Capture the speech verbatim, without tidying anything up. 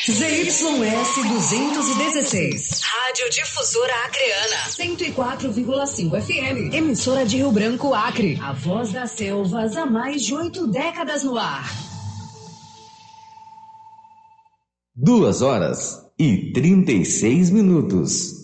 Z Y S duzentos e dezesseis. Rádio Difusora Acreana. cento e quatro vírgula cinco F M. Emissora de Rio Branco, Acre. A voz das selvas há mais de oito décadas no ar. Duas horas e trinta e seis minutos.